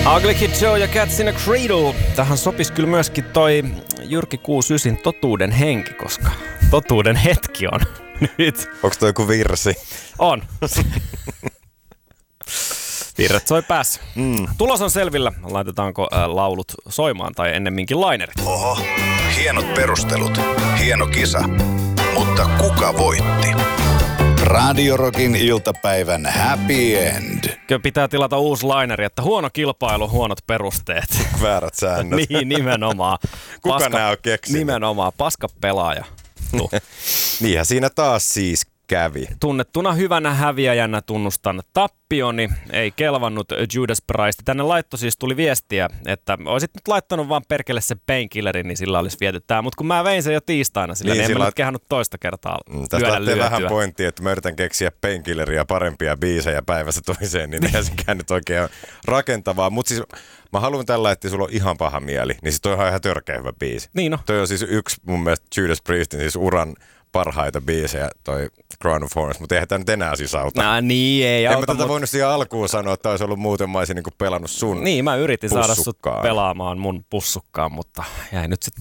Ugly Kid Joe ja Cats in a Cradle. Tähän sopisi kyllä myöskin toi Jyrki 69 totuuden henki, koska totuuden hetki on nyt. Onks toi joku virsi? On. Virret soi päässä. Tulos on selvillä. Laitetaanko laulut soimaan tai ennemminkin lainerit? Oho, hienot perustelut, hieno kisa. Mutta kuka voitti? Radio Rockin iltapäivän happy end. Kyllä pitää tilata uusi laineri, että huono kilpailu, huonot perusteet. Väärät säännöt. Niin, nimenomaan. Kuka nää on keksinyt? Nimenomaan, paska pelaaja. Niinhän siinä taas siis kävi. Tunnettuna hyvänä häviäjänä tunnustan tappioni, ei kelvannut Judas Priest. Tänne siis tuli viestiä, että olisit nyt laittanut vaan perkele se Painkillerin, niin sillä olisi viety tää. Mutta kun mä vein sen jo tiistaina, sillä niin en mä nyt kehannut toista kertaa tästä lähtee vähän pointtia, että mä yritän keksiä Painkilleria parempia biisejä päivästä toiseen, niin eihän sekään nyt oikein rakentavaa. Mutta siis mä haluan tällä, että sulla on ihan paha mieli, niin siis toi on ihan törkeä hyvä biisi. Niin no. Toi on siis yksi mun mielestä Judas Priestin siis uran parhaita biisejä, toi Crown of Thorns, mutta eihän tämä nyt enää siis auta. No niin, ei auta. En mä tätä voinut siihen alkuun sanoa, että olisi ollut muuten, mä olisin niin pelannut sun Niin, mä yritin saada pussukkaan. sut pelaamaan mun pussukkaan, mutta jäi nyt sitten